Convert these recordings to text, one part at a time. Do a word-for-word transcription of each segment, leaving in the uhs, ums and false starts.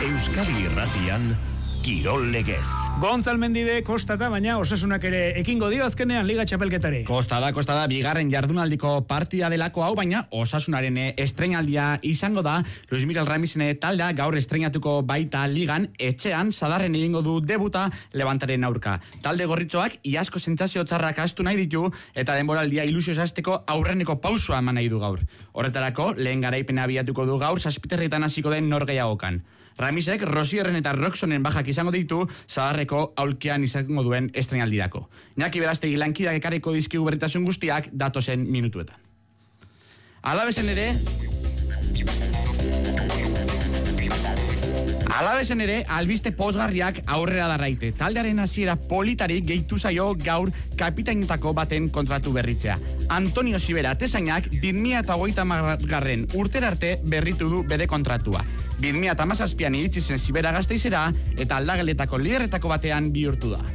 Euskadi Irratian Kirol Legez. Gontzal Mendide kostata, baina Osasunak ere ekingo dio azkenean Liga Txapelketari. Kostada, kostada, bigarren jardunaldiko partida delako hau, baina Osasunaren estrenaldia izango da. Luis Miguel Ramizen taldea gaur estrenatuko baita ligan, etxean Sadarren egingo du debuta Levantaren aurka. Talde gorritxoak iazko sentsazio txarrak astu nahi ditu eta denboraldia ilusioz hasteko aurreneko pausua eman nahi du gaur. Horretarako, lehen garaipena abiatuko du gaur zazpiterritan hasiko den norgehiagokan. Ramizek Rosierren eta Roxonen bajak izango ditu Sadarreko aulkian izango duen estrenaldirako. Iñaki Berastegi lankidak ekarriko dizkigu berritasun guztiak datozen minutuetan. Alabezen ere... Alabezen ere, albiste pozgarriak aurrera darraite. Taldearen hasiera politari gehitu zaio gaur kapitainetako baten kontratu berritzea. Antonio Sibera tesainak bi mila hogeita hamargarren urtera arte berritu du bere kontratua. bi mila hamazazpian iritsi zen Sibera Gasteizera eta aldageletako liderretako batean bihurtu da.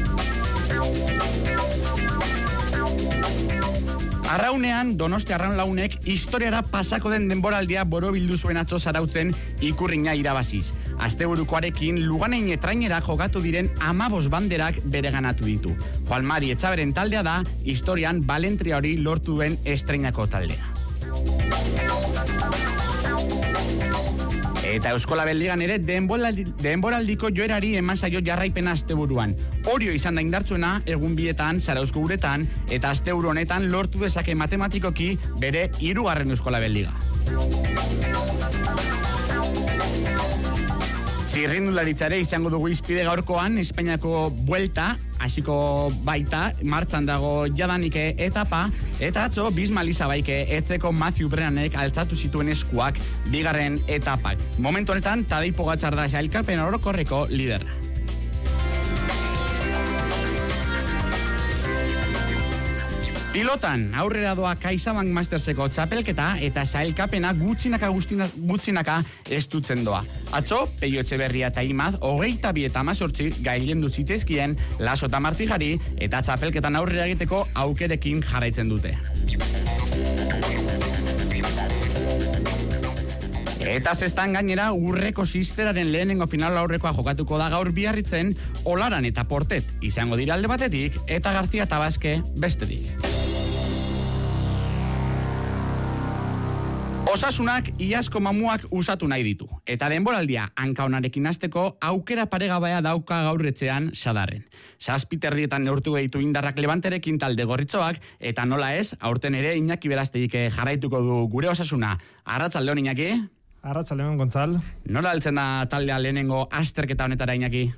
Arraunean, Donosti Arraun Launek historiara pasako den denboraldia borobildu zuen atzo Zarautzen ikurrina irabaziz. Asteburukoarekin Luganein etrainera jokatu diren amabos banderak bereganatu ditu. Juan Mari Etxaberen taldea da historian balentria hori lortu duen estreinako taldea. Eta Euskolabel Ligan ere denboraldiko joerari eman zaio jarraipena asteburuan. Orio izan da indartsuena egun bietan, Zarauzko uretan, eta asteburu honetan lortu dezake matematikoki bere hirugarren Euskolabel Liga. Txirrindularitzare izango dugu izpide gaurkoan, Espainiako buelta, hasiko baita, martxan dago jadanik etapa, eta atzo Bisma Lizabaike etzeko Matthew Brennanek altzatu zituen eskuak bigarren etapak. Momentu honetan, Tadej Pogačar da sailkapen orokorreko liderra. Pilotan, aurrera doa CaixaBank Masterseko txapelketa eta sailkapena gutxinaka gutxinaka estutzen doa. Atzo, Peio Etxeberria eta Imaz, hogeita bi eta amazortzi gailendu zitzaizkien Laso eta Martijari eta txapelketan aurrera egiteko aukerekin jarraitzen dute. Eta zestan gainera urreko sisteraren lehenengo final aurrekoa jokatuko da gaur Biarritzen, Olaran eta Portet izango dira alde batetik eta Garzia eta Baske bestetik. Osasunak iazko mamuak usatu nahi ditu. Eta denboraldia hankaonarekin hasteko aukera paregabea dauka gaurretzean Sadarren. Zazpiterrietan neurtu gehitu indarrak Levanterekin talde gorritzoak, eta nola ez, aurten ere Iñaki Berastegik jarraituko du gure Osasuna. Arratsaldeon Iñaki? Arratsaldeon Gontzal. Nola heltzen da taldea lehenengo azterketa honetara Iñaki?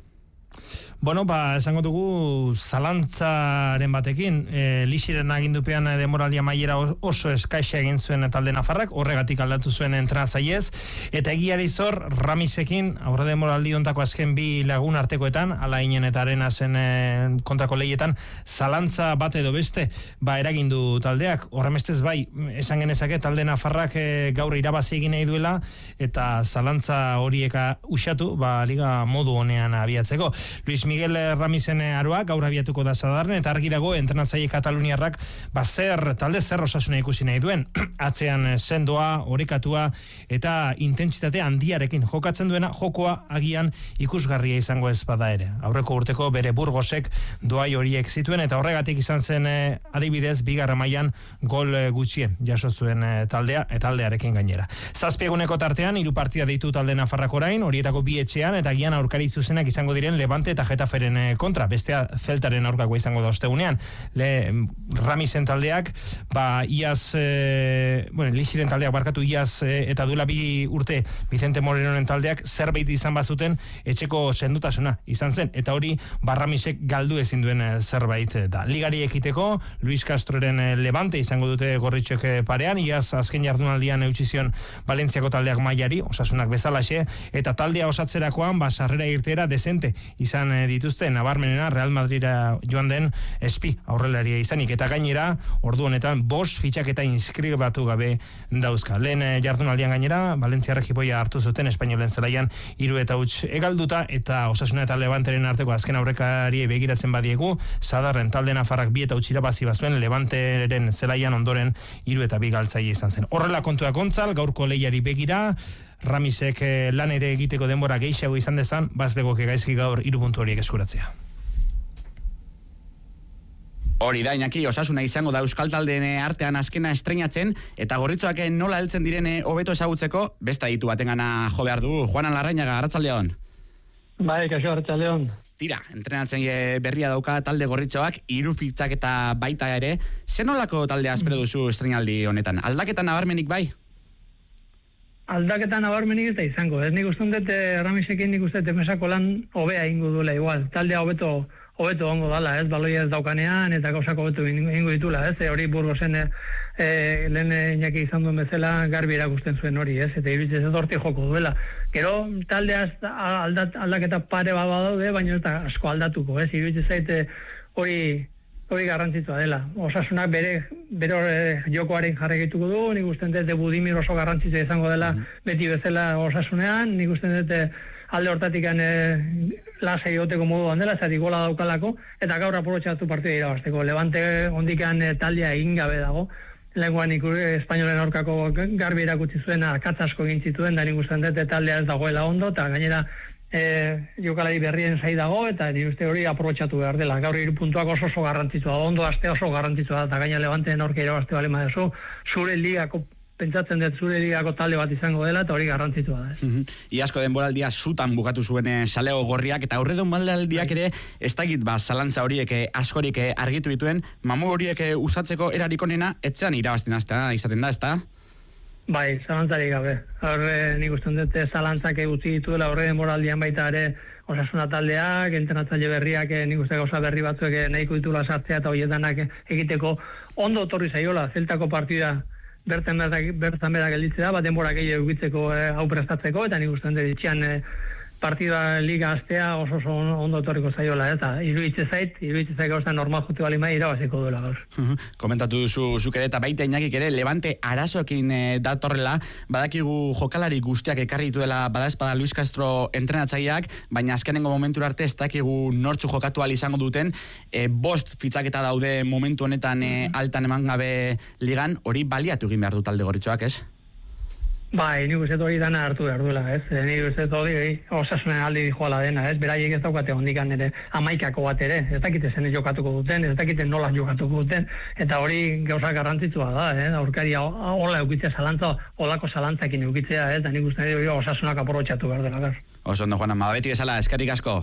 Bueno, ba, esango dugu zalantzaren batekin, e, Lixiren agindupean denboraldia maiera oso eskaixa egin zuen talde nafarrak, horregatik aldatu zuen entrenatzaiez, eta egiari zor Ramizekin, aurre denboraldi ontako azken bi lagun artekoetan, Alainen eta Arenasen e, kontrako leietan, zalantza bat edo beste, ba, eragindu taldeak, horremestez bai, esan genezake, talde nafarrak e, gaur irabazi egin nahi duela, eta zalantza horieka usatu, ba, liga modu honean abiatzeko. Luis Miguel Ramizen aroa gaur abiatuko da Sadarren eta argi dago entrenatzaile kataluniarrak ba zer talde zer Osasuna ikusi nahi duen. Atzean sendoa, orekatua eta intentsitate handiarekin jokatzen duena, jokoa agian ikusgarria izango ez bada ere. Aurreko urteko bere Burgosek doai horiek zituen eta horregatik izan zen eh, adibidez bigarren mailan gol eh, gutxien jaso zuen eh, taldea eta taldearekin gainera. Zazpi eguneko tartean hiru partida ditu talde nafarrak orain, horietako bi etxean eta gian aurkari zuzenak izango diren Levante eta Getaferen kontra, bestea Zeltaren aurkako izango da ostegunean. Le Ramizen taldeak, ba iaz, e, bueno, Lixiren taldeak barkatu iaz e, eta duela bi urte Vicente Morenoren taldeak zerbait izan bazuten etxeko sendotasuna izan zen, eta hori ba Ramizek galdu ezin duen zerbait da. Ligari ekiteko, Luis Castroren Levante izango dute gorritxoek parean, iaz azken jardunaldian eutxizion Valentziako taldeak mailari, Osasunak bezalaxe, eta taldea osatzerakoan, ba sarrera irteera dezente izan dituzte, nabarmenena Real Madrida joan den espi aurrelaria izanik, eta gainera ordu honetan bost fitxaketa inskribatu gabe dauzka. Lehen jardunaldian gainera Valentziarrek jipoia hartu zuten Espainolen zelaian hiru eta huts egalduta, eta Osasuna eta Levanteren arteko azken aurrekari begiratzen badiegu, Sadarren talde nafarrak bi eta huts irabazi bazuen, Levanteren zelaian ondoren hiru eta bi galtzaile izan zen. Horrela kontua Gontzal, gaurko lehiari begira, Ramisek eh, lan ere egiteko denbora gehiago izan dezan, bazlegoke gaizki gaur hiru puntu horiek eskuratzea. Hori da, Iñaki, Osasuna izango da Euskal Taldeen artean azkena estreinatzen, eta gorritxoak nola heltzen direne hobeto ezagutzeko, besta ditu batengana jo behar du. Juanan Larrañaga, arratsaldeon. Bai, kaixo, arratsaldeon. Tira, entrenatzen berria dauka talde gorritxoak, hiru fitxak eta baita ere. Zer nolako taldea espero duzu estreinaldi honetan? Aldaketa nabarmenik bai? Aldaketa nabarmenik eta izango. Ez nik uste dut, Ramisekin nik uste defensako lan hobea ingo duela igual. Taldea hobeto hobeto ongo dala, ez, baloia ez daukanean, eta gauzako hobeto ingo ditula, ez, hori Burgosen e, lehen Iñaki izan duen bezala garbi erakusten zuen hori, ez, eta iruditzen ez horti joko duela. Gero, taldea aldat, aldaketa pare bat badaude, baina ez da asko aldatuko, ez, iruditzen zaite hori hori garrantzitsua dela. Osasunak bere, bere jokoaren jarraituko du, nik usten dut Budimir oso garrantzitsua izango dela beti bezala Osasunean, nik usten dut alde hortatik e, lasai goteko moduan dela, zati gola daukalako, eta gaur aprobetxatu partida irabazteko. Levante ondikan e, taldea egin gabe dago. Lehenkoan espainolen aurkako garbi erakutsi zuen, akatz asko egin zituen, da nik usten dut taldea ez dagoela ondo, eta gainera e, jokalari berrien zai dago, eta nik uste hori aprobetxatu behar dela. Gaur hiru puntuak oso oso garrantzitsua da, ondo aste oso garrantzitsua da, eta gaina Levanteen aurka irabazte bale madezu, zure ligako pentsatzen dut zure ligako talde bat izango dela, eta hori garrantzitsua da. Eh? Mm-hmm. Iazko denboraldia zutan bukatu zuen saleo gorriak, eta aurredon baldealdiak ere, ez dakit ba, zalantza horiek askorik argitu dituen, mamu horiek usatzeko erarik onena, etzean irabazten aztea izaten da, ez da? Bai, zalantzarik gabe. Horre nik usten dut zalantzak utzi dituela horre denboraldian baita ere Osasuna taldeak, entrenatzaile berriak, nik uste gauza berri batzuek nahiko ditula sartzea eta horietanak egiteko ondo etorri zaiola, zeltako partida bertan bertan berak gelditzea, bat denbora gehiago egitzeko eh, hau prestatzeko, eta nik usten dut itxian eh, partida liga astea oso oso ondo etorriko zaiola, eta iruditzen zait, iruditzen zait gauzta normal jote bali mai irabaziko duela gaur. Komentatu duzu zuk ere, eta baita Iñakik ere, Levante arazoekin e, datorrela, badakigu jokalari guztiak ekarri dituela badaezpada Luis Castro entrenatzaileak, baina azkenengo momentura arte ez dakigu nortzu jokatu ahal izango duten, e, bost fitzaketa daude momentu honetan e, altan eman gabe ligan, hori baliatu egin behar du talde gorritxoak, ez? Bai, nik uste hori dana hartu behar duela, ez? Nik uste hori Osasunen aldi joala dena, ez? Beraiek ez daukate hondikan ere amaikako bat ere, ez dakite zen jokatuko duten, ez dakite nola jokatuko duten, eta hori gauza garrantzitsua da, eh? Aurkaria hola eukitzea zalantza, holako zalantzakin eukitzea, ez? Da nik uste hori Osasunak aprobetxatu behar dela, gar. Oso ondo, Juana, beti bezala, eskerrik asko.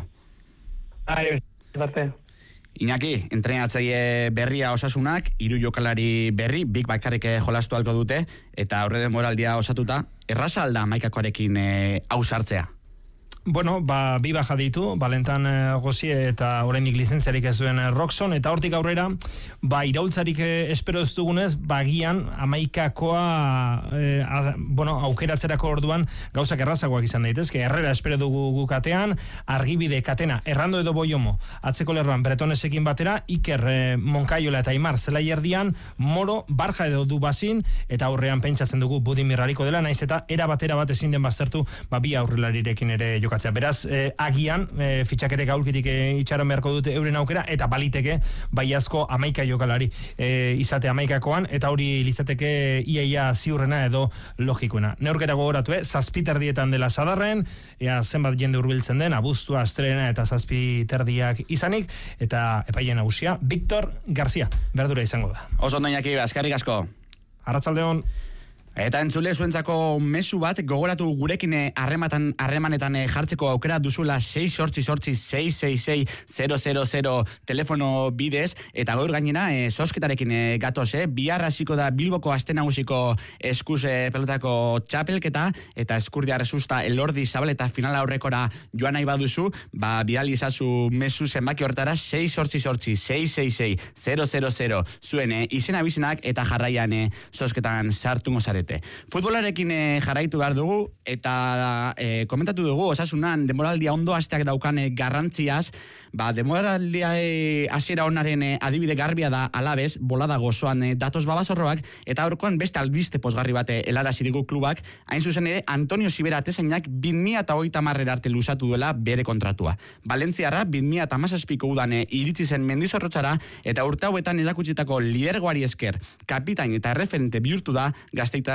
Ai, ez Iñaki, entrenatzaile berria Osasunak, hiru jokalari berri, bik bakarrik jolastu halko dute, eta aurre denboraldia osatuta, erraza alda maikakoarekin hau e, sartzea? Bueno, ba, bi baja ditu, Valentan eh, Gozie eta oraindik lizentziarik ez duen eh, Roxon, eta hortik aurrera, ba, iraultzarik eh, espero ez dugunez, bagian, amaikakoa, eh, a, bueno, aukeratzerako orduan, gauzak errazagoak izan daitezke, Herrera espero dugu gukatean, Argibide, Katena, Errando edo Boiomo, atzeko lerroan Bretonesekin batera, Iker, eh, Monkaiola eta Aimar zelai erdian, Moro, Barja edo du bazin, eta aurrean pentsatzen dugu Budimir hariko dela, naiz eta era batera bat ezin den baztertu, ba, bi aurrelarirekin ere jokatzen. Beraz, eh, agian, eh, fitxaketek aulkitik eh, itxaron beharko dute euren aukera, eta baliteke baiazko amaika jokalari eh, izate amaikakoan, eta hori lizateke iaia ziurrena edo logikoena. Neurketa gogoratu, eh? Zazpiterdietan dela Sadarren, ea zenbat jende hurbiltzen den, abuztua, estrena eta zazpiterdiak izanik, eta epaile nagusia, Victor García, berdura izango da. Oso ondo Iñaki, eskerrik asko. Arratsaldeon. Eta entzule zuentzako mezu bat, gogoratu gurekin harrematan harremanetan jartzeko aukera duzuela sei sortzi sortzi sei sei sei zero zero zero telefono bidez, eta gaur gainera e, sosketarekin e, gatoz, e, bihar hasiko da Bilboko aste nagusiko eskuz e, pelotako txapelketa, eta eskurdia resusta Elordi Zabaleta final aurrekora joan nahi baduzu, ba, bidali izazu mezu zenbaki hortara sei sortzi sortzi sei sei sei zero zero zero zuen e, izena bizenak, eta jarraian e, sosketan sartungo zarete. Futbolarekin e, jarraitu behar dugu, eta e, komentatu dugu Osasunan demoraldia ondo hasteak daukan e, garrantziaz, ba, demoraldia e, hasiera onaren e, adibide garbia da Alabez, bolada gozoan e, datoz babazorroak, eta aurkoan beste albiste posgarri bate helarazi digu klubak, hain zuzen ere Antonio Sibera atezainak bi mila hogeita hamarera arte luzatu duela bere kontratua. Valentziarra bi mila hamazazpiko udan e, iritzi zen Mendizorrotzara, eta urte hauetan erakutsitako lidergoari esker kapitain eta erreferente bihurtu da Gazteita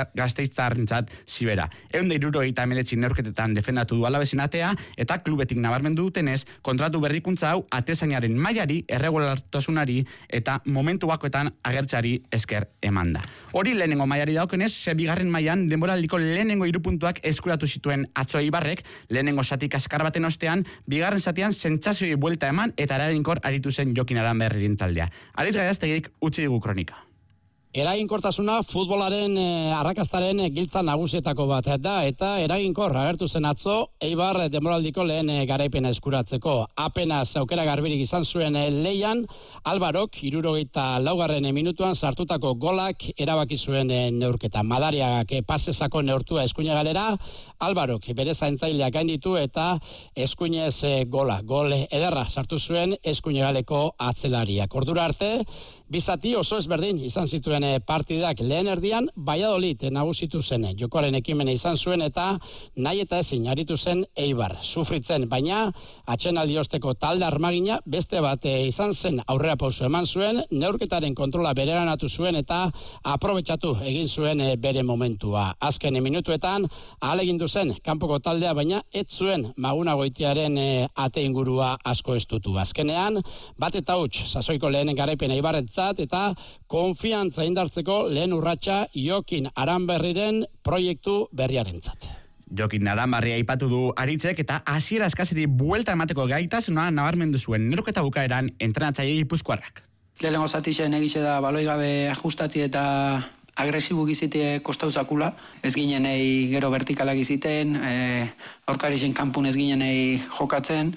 Gasteiztarrentzat zibera. Ehun da hirurogeita hemeretzi neurketetan defendatu du Alavesin atea, eta klubetik nabarmendu dutenez, kontratu berrikuntza hau atezainaren mailari, erregulartasunari eta momentu bakoetan agertzeari esker emanda. Hori lehenengo mailari daukenez, ze bigarren mailan denboraldiko lehenengo hiru puntuak eskuratu zituen Atzo Eibarrek, lehenengo zati kaskar baten ostean, bigarren zatian sentsazioi buelta eman eta eraginkor aritu zen Jokin Aranberriren taldea. Aritz Gaiaztegik utzi digu kronika. Eraginkortasuna futbolaren eh, arrakastaren eh, giltza nagusietako bat da, eta eraginkor agertu zen atzo Eibar denboraldiko lehen eh, garaipena eskuratzeko. Apenas aukera garbirik izan zuen eh, leian, Alvarok hirurogeita laugarren eh, minutuan sartutako golak erabaki zuen eh, neurketa. Madariagak eh, pasesako neurtua eskuine galera, Alvarok bere zaintzaileak gainditu eta eskuinez eh, gola. Gol ederra sartu zuen eskuine galeko atzelariak. Ordura arte, bizati oso ezberdin izan zituen partidak. Lehen erdian Valladolid nagusitu zen, jokoaren ekimena izan zuen eta nahi eta ezin aritu zen Eibar. Sufritzen, baina atxenaldi osteko talde armagina beste bat izan zen, aurrera pauso eman zuen, neurketaren kontrola bereganatu zuen eta aprobetxatu egin zuen bere momentua. Azken minutuetan ahalegindu zen kanpoko taldea, baina ez zuen Maguna Goitiaren ate ingurua asko estutu. Azkenean, bat eta huts, sasoiko lehenen garaipena Eibarrentzat eta konfiantza indartzeko lehen urratsa Jokin Aranberriren proiektu berriarentzat. Jokin Aranberria aipatu du Aritzek eta hasiera eskaseri buelta emateko gaitasuna nabarmendu zuen neurketa bukaeran entrenatzaile gipuzkoarrak. Lehenengo zatixen egize da baloi gabe ajustatzi eta agresibu gizite kostauzakula. Ez ginenei gero vertikalak giziten, e, aurkarixen kanpun ez ginenei jokatzen.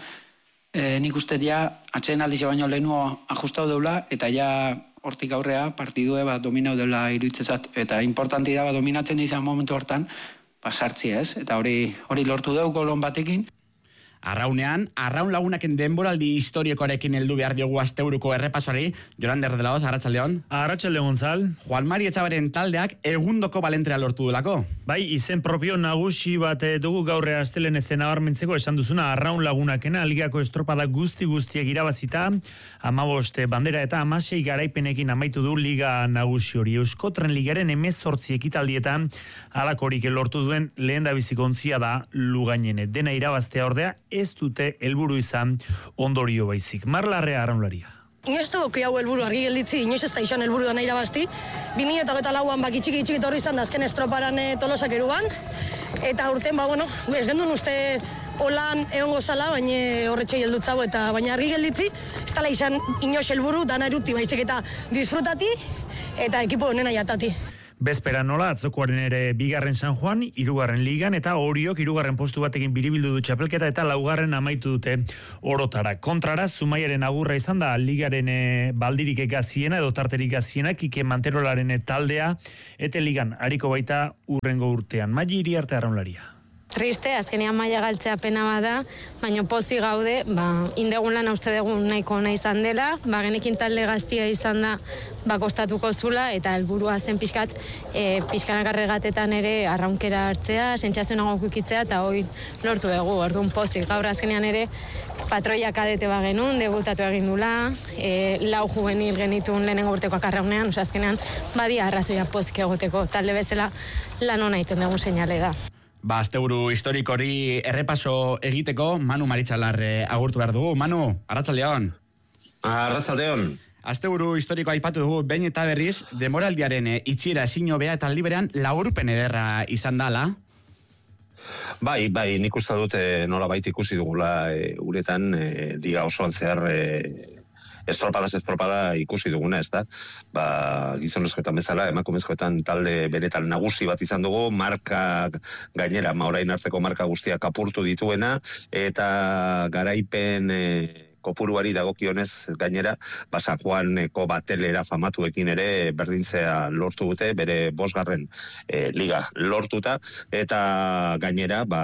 E, nik uste ja, atxeen aldize baino lehenuo ajustau deula, eta ja hortik aurrea partidue bat dominau dela iruditzezat. Eta importanti da, ba, dominatzen izan momentu hortan, ba, sartzi ez, eta hori hori lortu deu golon batekin. Arraunean, arraun lagunaken denboraldi historikoarekin heldu behar diogu asteburuko errepasoari. Jolander de la Hoz, Arratsaldeon. Arratsaldeon Gonzal. Juan Mari Etxabaren taldeak egundoko balentrea lortu delako. Bai, izen propio nagusi bat dugu gaur astelen ezen nabarmentzeko esan duzuna arraun lagunakena ligako estropada guzti guztiek irabazita, hamabost bandera eta hamasei garaipenekin amaitu du liga nagusi hori. Euskotren ligaren hemezortzi ekitaldietan halakorik lortu duen lehendabiziko ontzia da Lugainene. Dena irabaztea ordea ez dute helburu izan ondorio baizik. Marlarrea arraunlaria. Inoz dugu hau helburu argi gelditzi, inoz ez da izan helburu da nahi irabazti. bi mila hogeita lauan baki txiki txiki torri izan da azken estroparan e, Tolosak eruan. Eta urten, ba, bueno, ez gendun uste holan egongo zala, baina horretxe geldutzago eta baina argi gelditzi, ez dala izan inoz helburu dana eruti baizik eta disfrutati eta ekipo honena jatati. Bezpera nola, atzokoaren ere bigarren San Juan, hirugarren ligan, eta Oriok hirugarren postu batekin biribildu du txapelketa eta laugarren amaitu dute orotara. Kontrara, Zumaiaren agurra izan da ligaren e, baldirik gaziena edo tarterik gaziena, Kike Manterolaren taldea, eta ligan hariko baita urrengo urtean. Maili Iriarte arraunlaria. Triste, azkenean maila galtzea pena bada, baina pozi gaude, ba, indegun lan uste dugu nahiko ona izan dela, ba, genekin talde gaztia izan da, ba, kostatuko zula, eta helburua zen pixkat, e, pixkanak arregatetan ere arraunkera hartzea, sentsazionago kukitzea, eta hoi lortu dugu, orduan pozik. Gaur azkenean ere, patroia kadete bagenun, debutatu egin dula, e, lau juvenil genitun lehenengo urtekoak arraunean, oza, azkenean, badia arrazoia pozik egoteko, talde bezala lan hona iten dugu seinale da. Ba, asteburu historikori errepaso egiteko, Manu Maritxalar eh, agurtu behar dugu. Manu, arratsaldeon. Arratsaldeon. Asteburu historiko aipatu dugu, behin eta berriz, demoraldiaren eh, itxiera ezin hobea eta aldiberean laurpen ederra izan dala. Bai, bai, nik uste dute nola baita ikusi dugula e, uretan e, liga osoan zehar e, estropadaz estropada ikusi duguna, ez da? Ba, gizonezkoetan bezala, emakumezkoetan talde benetan nagusi bat izan dugu, marka gainera, orain arteko marka guztiak apurtu dituena, eta garaipen e, kopuruari dagokionez gainera, ba, San Juaneko batelera famatuekin ere berdintzea lortu dute, bere bosgarren e, liga lortuta, eta gainera, ba,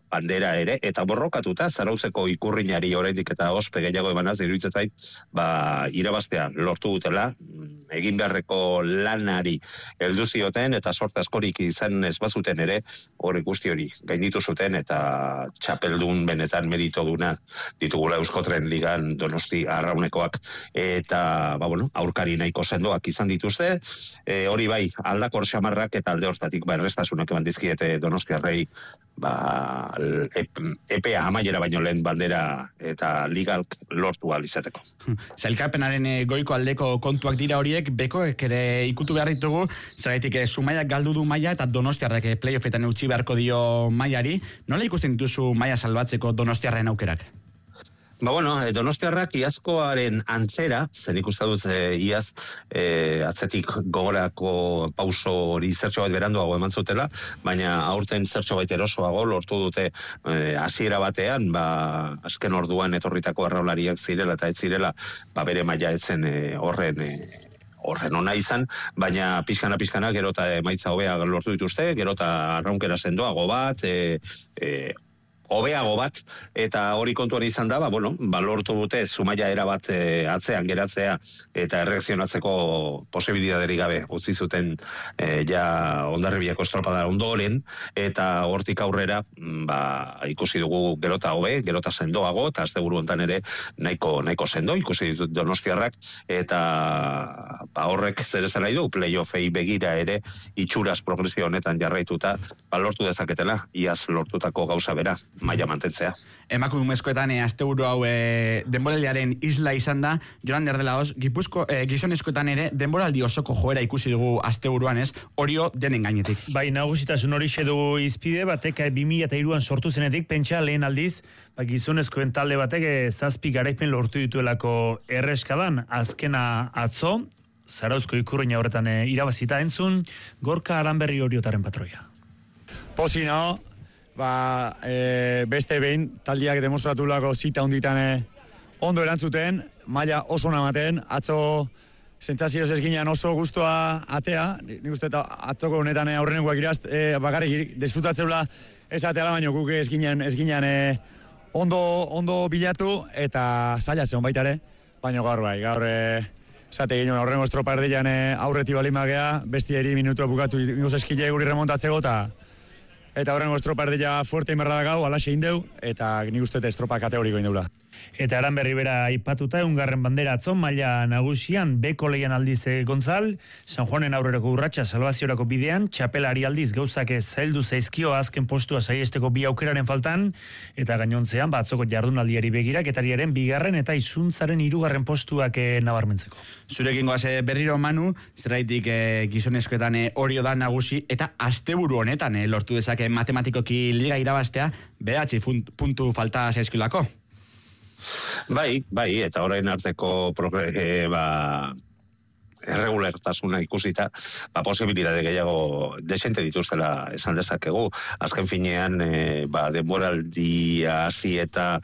bandera ere, eta borrokatuta Zarautzeko ikurrinari oraindik eta ospe gehiago emanaz, iruditzen zait, ba, irabaztea lortu dutela, egin beharreko lanari heldu zioten, eta sorte askorik izan ez bazuten ere, hori guzti hori gainditu zuten, eta txapeldun benetan meritoduna ditugula Euskotren Ligan Donosti Arraunekoak, eta, ba, bueno, aurkari nahiko sendoak izan dituzte, e, hori bai, aldakor xamarrak eta alde hortatik, ba, errestasunak eman dizkiete Donostiarrei, ba, epea amaiera baino lehen bandera eta ligalk lortu ahal izateko. Zailkapenaren goiko aldeko kontuak dira horiek, bekoek ere ikutu behar ditugu, zergaitik Zumaiak galdu du maila eta Donostiarrek playoffetan utzi beharko dio mailari. Nola ikusten dituzu maila salbatzeko Donostiarren aukerak? Ba, bueno, Donostiarrak iazkoaren antzera, zen ikusten dut e, iaz e, atzetik gogorako pauso hori zertxo bat beranduago eman zutela, baina aurten zertxo bat erosoago lortu dute hasiera batean, ba, azken orduan etorritako arraulariak zirela eta ez zirela, ba, bere maila etzen e, horren e, horren ona izan, baina pizkana-pizkana gerota emaitza hobea lortu dituzte, gerota arraunkera sendoago bat, e, e, hobeago bat, eta hori kontuan izan da, ba, bueno, ba, lortu dute Zumaia erabat e, atzean geratzea eta erreakzionatzeko posibilidaderik gabe utzi zuten e, ja Hondarribiako estropada ondoren, eta hortik aurrera ba, ikusi dugu gerota hobe, gerota sendoago, eta azte buru hontan ere nahiko, nahiko sendo, ikusi ditut Donostiarrak, eta ba, horrek zer esan nahi du, playoffei begira ere itxuraz progresio honetan jarraituta, ba, lortu dezaketela, iaz lortutako gauza bera, maila mantentzea. Emakumezkoetan e, asteburu hau e, denboraldiaren isla izan da, Joander dela hoz, Gipuzko, e, gizonezkoetan ere denboraldi osoko joera ikusi dugu asteburuan ez, horio denen gainetik. Bai, nagusitasun hori xedu izpide, batek bi mila hiruan sortu zenetik, pentsa lehen aldiz, ba, gizonezkoen talde batek e, zazpi garaipen lortu dituelako erreskadan, azkena atzo, Zarauzko ikurriña horretan e, irabazita entzun, Gorka Aranberri Oriotaren patroia. Pozina, ba, e, beste behin taldiak demostratulako zita honditan e, ondo erantzuten, maila oso namaten, atzo sentsazioz ez ginean oso guztua atea, nik uste eta atzoko honetan aurrenekoak iraz, e, bakarrik disfrutatzeula ez ateala, baino guk ez ginean, ez ginean e, ondo, ondo bilatu eta zaila zeon baita ere, baino gaur bai, gaur e, zate ginen aurrengo estropa erdian e, aurreti balimagea, besti eri minutua bukatu ingoz eskile guri remontatzeko eta Eta horrengo estropa erdila fuerte imerra gau, alaxe indeu, eta nik uste estropa kategoriko indeula. Eta Aranberri bera aipatuta, ungarren bandera atzo, maila nagusian, beko leian aldiz Gonzal, San Juanen aurrerako urratsa salvaziorako bidean, txapelari aldiz gauzak zaildu zaizkio azken postua saiesteko bi aukeraren faltan, eta gainontzean, batzoko jardunaldiari begira, getariaren bigarren eta izuntzaren hirugarren postuak nabarmentzeko. Zurekin goaz berriro Manu, zeraitik eh, gizonezkoetan hori eh, da nagusi, eta asteburu honetan eh, lortu dezake matematikoki liga irabaztea, behatzi puntu falta zaizkilako. Bai, bai, eta orain arteko e, ba, erregulartasuna ikusita, ba, posibilitate gehiago desente dituztela esan dezakegu. Azken finean, e, ba, denboraldia hasi eta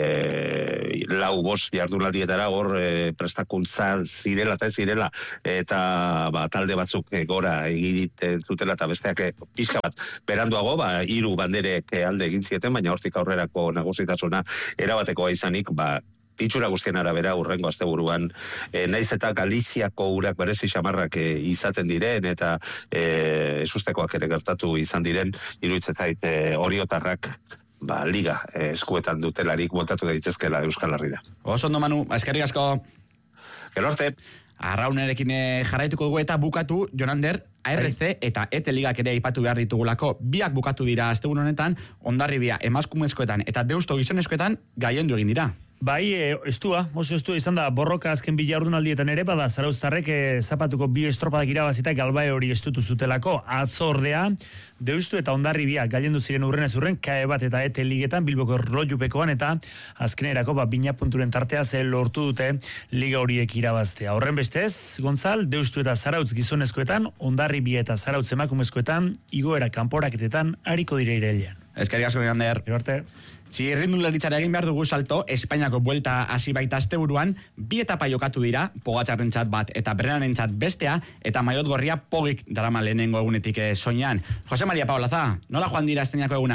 e, lau bost jardunaldietara hor e, prestakuntza zirela eta zirela, eta ba, talde batzuk e, gora egiten zutela eta besteak e, pixka bat beranduago, ba, hiru banderek alde egin zieten, baina hortik aurrerako nagusitasuna erabatekoa izanik, ba, itxura guztien arabera urrengo asteburuan e, naiz eta Galiziako urak berezi xamarrak e, izaten diren eta e, esustekoak ere gertatu izan diren, iruditzen zait e, oriotarrak ba, liga e, eskuetan dutelarik voltatu daitezkela Euskal Herrira. Oso ondo Manu, eskerrik asko. Gero arte. Arraunerekin jarraituko dugu eta bukatu, Jonander, A R C eta E T E ligak ere aipatu behar ditugulako. Biak bukatu dira asteburu honetan, Hondarribia emazkumezkoetan eta Deusto gizonezkoetan gailendu egin dira. Bai, e, estua, oso estua izan da borroka azken bi jardunaldietan ere, bada Zarauztarrek e, zapatuko bi estropadak irabazita galbae hori estutu zutelako. Atzo ordea, Deustu eta Hondarribia gailendu ziren urrenez urren, K E bat eta E T E ligetan, Bilboko Erlojupekoan eta azkenerako ba, bina punturen tartea ze lortu dute liga horiek irabaztea. Horren bestez, Gonzal, Deustu eta Zarautz gizonezkoetan, Hondarribia eta Zarautz emakumezkoetan, igoera kanporaketetan hariko dire irailean. Eskerrik asko, Jonander. Gero arte. Txirrindularitzara egin behar dugu salto, Espainiako buelta hasi baita asteburuan, bi etapa jokatu dira, Pogačarrentzat bat eta Brennarentzat bestea, eta Maiot Gorria pogik darama lehenengo egunetik soinean. Jose Maria Paolaza, nola joan dira esteinako egunak?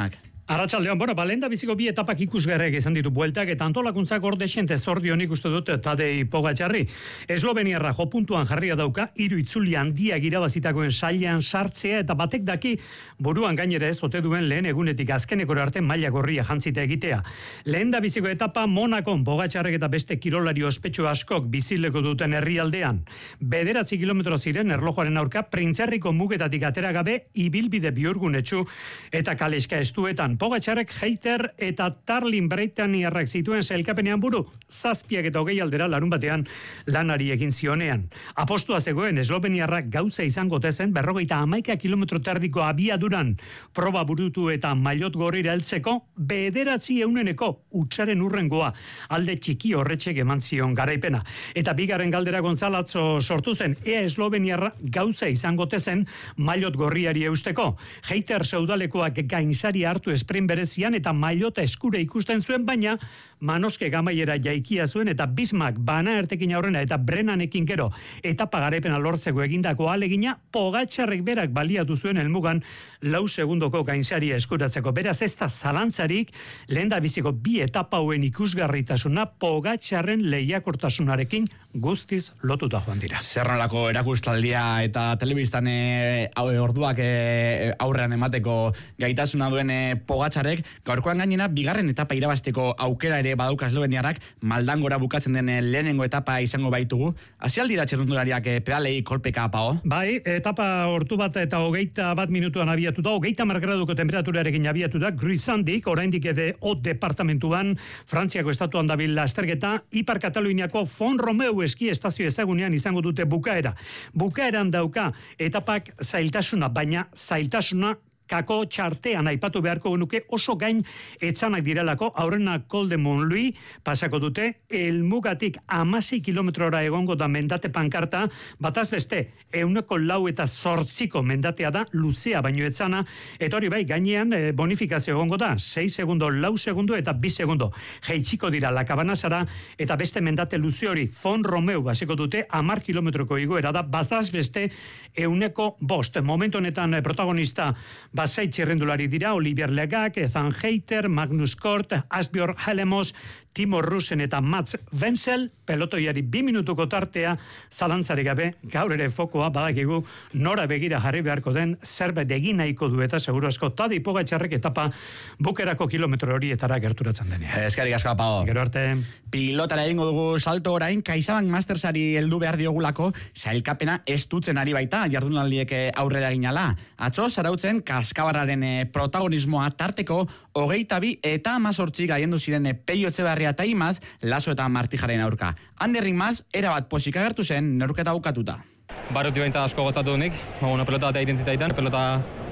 Arratsaldeon, bueno, ba, lehen da biziko bi etapak ikusgarriak izan ditu bueltak eta antolakuntzak orde xente zordion ikustu dut Tadej Pogačarri. Esloveniarra jo puntuan jarria dauka, hiru itzuli handiak irabazitakoen sailean sartzea eta batek daki buruan gainera ez ote duen lehen egunetik azkenekora arte maila gorria jantzita egitea. Lehen da biziko etapa Monakon Pogačarrek eta beste kirolari ospetsu askok bizileko duten herrialdean. Bederatzi kilometro ziren erlojoaren aurka printzerriko mugetatik atera gabe ibilbide bihurgunetsu eta kaleska estuetan. Pogačarrek Heiter eta Tarlin Breitaniarrak zituen sailkapenean buru, zazpiak eta hogei aldera larun batean lanari egin zionean. Apostua zegoen Esloveniarrak gauza izango tezen berrogeita hamaika kilometro terdiko abiaduran proba burutu eta maillot gorrira heltzeko bederatzi euneneko utsaren urrengoa alde txiki horretxek eman zion garaipena. Eta bigarren galdera Gonzalatzo sortu zen, ea Esloveniarra gauza izango tezen maillot gorriari eusteko. Heiter seudalekoak gainsari hartu sprint berezian eta maillota eskura ikusten zuen, baina Manoske gamaiera jaikia zuen eta Bismarck bana ertekin aurrena eta Brennanekin gero etapa garaipena lortzeko egindako alegina Pogačarrek berak baliatu zuen helmugan lau segundoko gainsari eskuratzeko. Beraz ez da zalantzarik lehen da biziko bi etapa hauen ikusgarritasuna Pogačarren lehiakortasunarekin guztiz lotuta joan dira. Zerrolako erakustaldia eta telebistan e, orduak e, aurrean emateko gaitasuna duen e, Pogačarrek, gaurkoan gainera bigarren etapa irabazteko aukera ere badauka Esloveniarrak, Maldangora bukatzen den lehenengo etapa izango baitugu. Azialdira txerrundulariak pedalei kolpeka pao? Bai, etapa hortu bat eta hogeita bat minutuan abiatu da, hogeita mar graduko temperaturarekin abiatu da, Gruizandik, oraindik ede Hot departamentuan, Frantziako estatuan dabil lasterketa, Ipar Kataluniako Font Romeu eski estazio ezagunean izango dute bukaera. Bukaeran dauka etapak zailtasuna, baina zailtasuna kako txartean aipatu beharko genuke oso gain etzanak direlako aurrena Col de Montlouis pasako dute helmugatik hamasei kilometrora egongo da mendate pankarta, bataz beste ehuneko lau eta zortziko mendatea da, luzea baino etzana, eta hori bai gainean e, bonifikazio egongo da, sei segundo, lau segundo eta bi segundo. Jeitsiko dira Lakabanasara eta beste mendate luze hori Font Romeu basiko dute hamar kilometroko igoera da, bataz beste ehuneko bost. Momentu honetan e, protagonista Basai txirrendulari dira, Olivier Legak, Ethan Heiter, Magnus Kort, Asbjørn Helemos, Timo Russen eta Mats Wenzel, pelotoiari bi minutuko tartea, zalantzari gabe, gaur ere fokoa badakigu nora begira jarri beharko den, zerbait egin nahiko du eta seguru asko Tadej Pogačarrek etapa bukerako kilometro horietara gerturatzen denean. Eskarik asko, Pau. Gero arte. Pilotara egingo dugu salto orain, CaixaBank Mastersari heldu behar diogulako, sailkapena estutzen ari baita, jardunaldiek aurrera ginala. Atzo, zarautzen, Kaskabarraren protagonismoa tarteko, hogeita bi eta amazortzi gaiendu ziren Peio Etxebarria eta Imaz, Laso eta Martijaren aurka. Ander Imaz, erabat posik agertu zen, neurketa bukatuta. Barruti bainza asko gozatu honik, ba, bueno, pelota eta identitaitan, pelota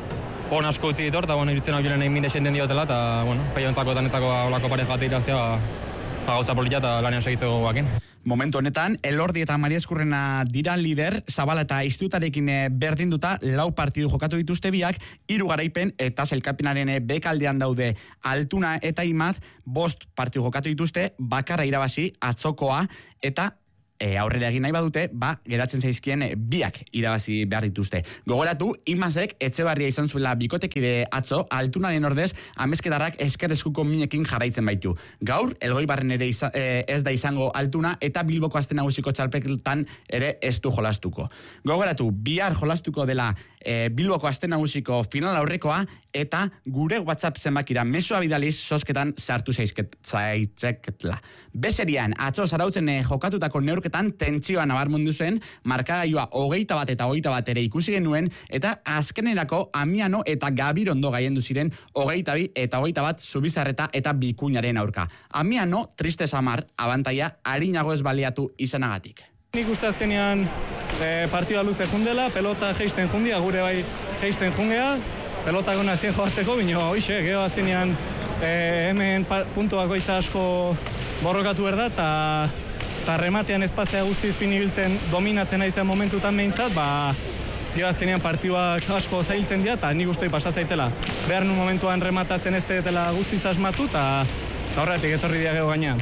hon asko utzi ditor, eta bueno, irutzen hau joan egin minde xenden diotela, eta bueno, Peio entzako eta netzako olako pareja eta iraztea, ba, ba, gauza polita eta lanean segitzeko guakin. Momentu honetan, Elordi eta Maria Eskurrena dira lider, Zabala eta Iztutarekin berdinduta, lau partidu jokatu dituzte biak, hiru garaipen eta sailkapenaren bekaldean daude Altuna eta Imaz, bost partidu jokatu dituzte, bakarra irabazi, atzokoa, eta E, aurrera egin nahi badute, ba, geratzen zaizkien e, biak irabazi behar dituzte. Gogoratu, Imazek Etxebarria izan zuela bikotekide atzo, Altunaren ordez, amezketarrak eskerreskuko minekin jarraitzen baitu. Gaur, Elgoibarren ere iza, e, ez da izango Altuna, eta Bilboko Aste Nagusiko txalpeketan ere ez du jolastuko. Gogoratu, bihar jolastuko dela e, Bilboko Aste Nagusiko final aurrekoa, eta gure WhatsApp zenbakira mesoa bidaliz sosketan sartu zaitzeketla. Beserian, atzo zarautzen e, jokatutako neurketan tentsioa nabarmendu zen, markagailua hogeita bat eta hogeita bat ere ikusi genuen, eta azkenerako Amiano eta Gabirondo gaiendu ziren hogeita bi eta hogeita bat Zubizarreta eta Bikuñaren aurka. Amiano, triste samar, abantaia harinago ez baliatu izanagatik. Nik uste azkenean e, partida luze jundela, pelota geisten jundia, gure bai geisten jungea, pelota gona zien joatzeko, bino hoxe, gero azkenean e, hemen puntuak goitza asko borrokatu erda, eta eta rematean espazia guztiz finibiltzen dominatzen aizen momentutan behintzat, ba, gero azkenean partioak asko zailtzen dira, eta nik ustei pasazaitela. Behar nun momentuan rematatzen ez dela guztiz asmatu, eta horretik etorri dira gero gainean.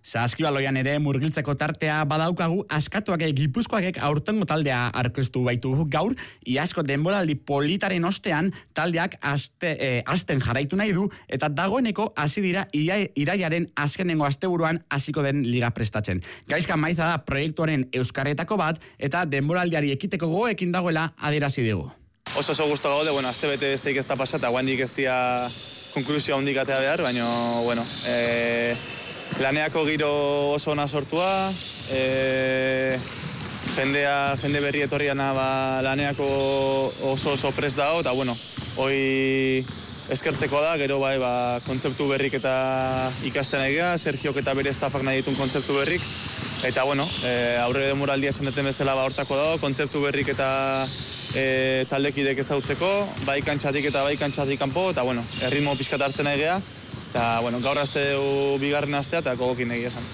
Saskibaloian ere murgiltzeko tartea badaukagu askatuak Gipuzkoakek aurtengo taldea aurkeztu baitu gaur, iasko denboraldi politaren ostean taldeak aste, eh, asten jarraitu nahi du eta dagoeneko hasi dira iraiaren azkenengo asteburuan hasiko den liga prestatzen. Gaizka Maiza da proiektuaren euskarretako bat eta denboraldiari ekiteko goekin dagoela adierazi digu. Oso oso gustu gaude, bueno, aste bete besteik ez da pasata, guandik ez dia konklusioa hondik atea behar, baina, bueno, e, laneako giro oso ona sortua, e, jendea, jende berri etorriana ba, laneako oso oso prest dago, eta, bueno, hoi eskertzeko da, gero bai, ba, kontzeptu berrik eta ikasten egia, Sergiok eta bere estafak nahi ditun kontzeptu berrik, eta, bueno, e, aurre demoraldia esan deten bezala ba, hortako dago, kontzeptu berrik eta e, taldekidek ezautzeko, bai kantxatik eta bai kantxatik kanpo, eta, bueno, erritmo pixkat hartzen egia, eta, bueno, gaur azte du bigarren astea, eta gogokin egia esan.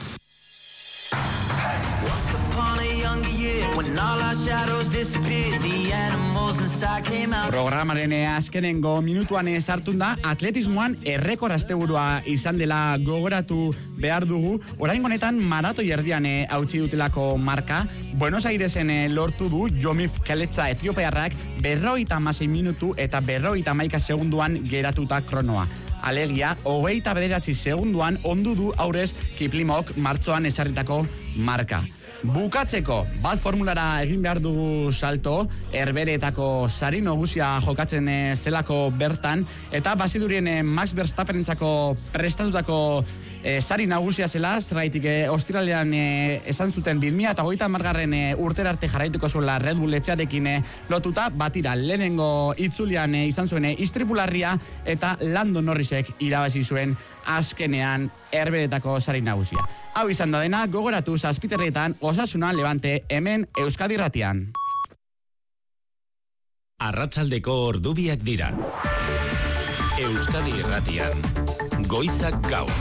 Programaren azkenengo minutuan sartun da atletismoan errekor asteburua izan dela gogoratu behar dugu. Oraingo honetan maratoi erdian hautsi dutelako marka. Buenos Airesen lortu du Jomif Keletza etiopiarrak berrogeita hamasei minutu eta berrogeita hamaika segunduan geratuta kronoa. Alegia, hogeita bederatzi segunduan ondu du aurrez Kiplimok martzoan ezarritako marka. Bukatzeko, bat formulara egin behar dugu salto, Herberetako sari nagusia jokatzen zelako bertan, eta bazidurien Max Verstappenentzako prestatutako e, sari nagusia zela, zerraitik e, ostiralean e, esan zuten bi mila hogeita hamargarren e, urtera arte jarraituko zuela Red Bull etxearekin e, lotuta, batira lehenengo itzulian e, izan zuen e, istripularria eta Lando Norrisek irabazi zuen azkenean Herberetako sari nagusia. Hau izan da dena, gogoratu zazpiterrietan Osasuna Levante hemen Euskadi Irratian. Arratsaldeko ordubiak dira. Euskadi Irratian. Goizak gaur.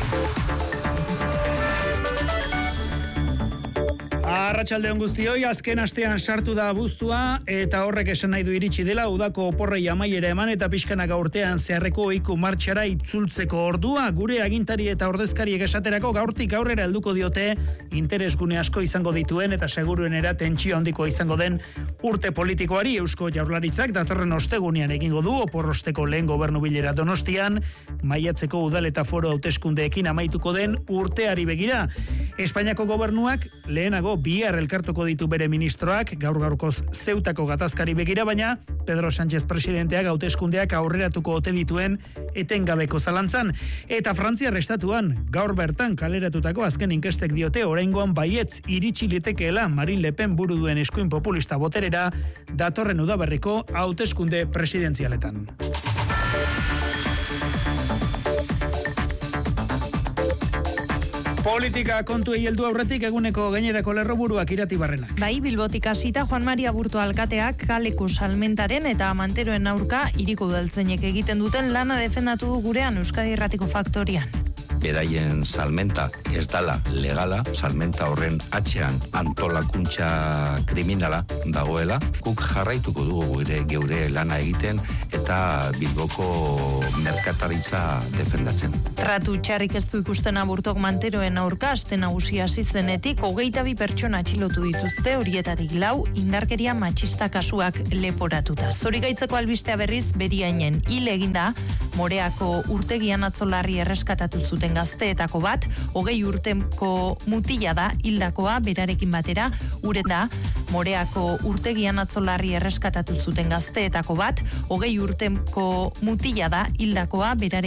Arratsaldeon guztioi, azken astean sartu da abuztua eta horrek esan nahi du iritsi dela udako oporrei amaiera eman eta pixkanaka urtean zeharreko ohiko martxara itzultzeko ordua. Gure agintari eta ordezkariek esaterako gaurtik aurrera helduko diote interesgune asko izango dituen eta seguruenera tentsio handikoa izango den urte politikoari. Eusko Jaurlaritzak datorren ostegunean egingo du oporrosteko lehen gobernu bilera Donostian, maiatzeko udal eta foro hauteskundeekin amaituko den urteari begira. Espainiako gobernuak lehenago bihar elkartuko ditu bere ministroak, gaur gaurkoz Zeutako gatazkari begira, baina Pedro Sánchez presidenteak hauteskundeak aurreratuko ote dituen etengabeko zalantzan. Eta Frantziar estatuan gaur bertan kaleratutako azken inkestek diote oraingoan baietz iritsi litekeela Marine Le Pen buru duen eskuin populista boterera datorren udaberriko hauteskunde presidenzialetan. Politika kontuei heldu aurretik eguneko gainerako lerroburuak Irati Barrenak. Bai, Bilbotik hasita Juan Maria Burto alkateak kaleko salmentaren eta amanteroen aurka hiriko udaltzainek egiten duten lana defendatu du gurean Euskadi Irratiko Faktorian. Beraien salmenta ez dala legala, salmenta horren atxean antolakuntza kriminala dagoela, guk jarraituko dugu gure geure lana egiten eta Bilboko merkataritza defendatzen. Tratu txarrik ez du ikusten Burtok manteroen aurka aste nagusia hasi zenetik hogeita bi pertsona atxilotu dituzte, horietatik lau indarkeria matxista kasuak leporatuta. Zorigaitzeko albistea berriz Beriainen hil eginda, Moreako urtegian atzolarri erreskatatu zuten gazteetako bat, hogei urteko mutila da hildakoa berarekin batera, uren da, Moreako urtegian atzolarri erreskatatu zuten gazteetako bat, hogei urteko mutila da hildakoa berarekin